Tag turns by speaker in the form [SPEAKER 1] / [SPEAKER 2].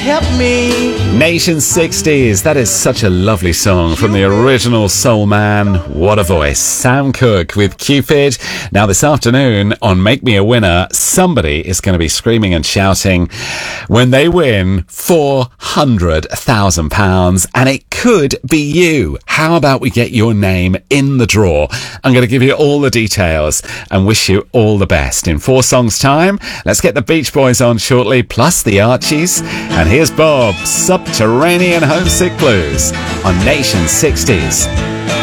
[SPEAKER 1] help me.
[SPEAKER 2] Nation 60s, that is such a lovely song from the original Soul Man. What a voice. Sam Cooke with Cupid. Now this afternoon on Make Me a Winner, somebody is going to be screaming and shouting when they win £400,000, and it could be you. How about we get your name in the draw? I'm going to give you all the details and wish you all the best. In 4 songs time, let's get the Beach Boys on shortly, plus the Archies. And here's Bob, Subterranean Homesick Blues on Nation 60s.